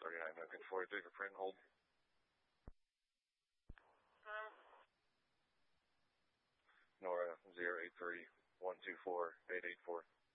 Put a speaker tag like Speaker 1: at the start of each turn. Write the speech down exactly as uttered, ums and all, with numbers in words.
Speaker 1: thirty-nine, looking for three for print, hold.
Speaker 2: Um,
Speaker 1: Nora, zero eight three, one two four, eight eight four.